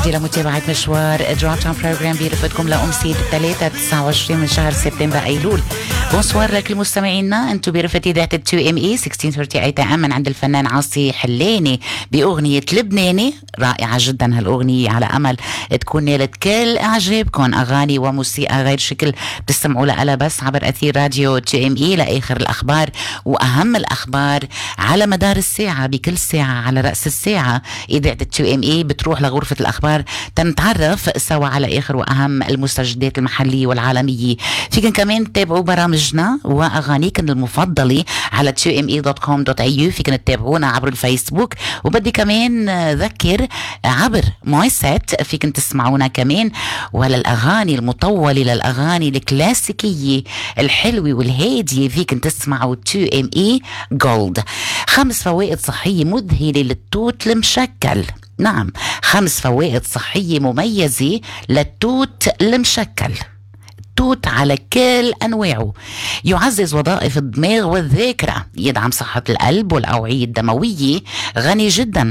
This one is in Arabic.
تعود إلى متابعة مشوار دروب تاون بروجرام بيرفقكم لأمسية 29 من شهر سبتمبر أيلول. بونسوار لكل مستمعينا، انتم برفقة إذاعة 2ME 1638 AM من عند الفنان عاصي حلاني بأغنية لبناني رائعة جدا. هالأغنية على أمل تكون نالت كل إعجابكم. أغاني وموسيقى غير شكل بتستمعوا لها بس عبر أثير راديو 2ME لآخر الأخبار وأهم الأخبار على مدار الساعة. بكل ساعة على رأس الساعة إذاعة 2ME بتروح لغرفة الأخبار تنتعرف سوا على آخر وأهم المستجدات المحلية والعالمية. فيكن كمان تتابعوا برامجنا وأغانيكن المفضلة على 2me.com.au. فيكن تتابعونا عبر الفيسبوك، وبدي كمان ذكر عبر مويسات فيكن تسمعونا كمان، وللأغاني المطولة للأغاني الكلاسيكية الحلوة والهادية فيكن تسمعوا 2ME Gold. 5 فوائد صحية مذهلة للتوت المشكل. نعم، 5 فوائد صحية مميزة للتوت المشكل. توت على كل أنواعه، يعزز وظائف الدماغ والذاكرة، يدعم صحة القلب والأوعية الدموية، غني جدا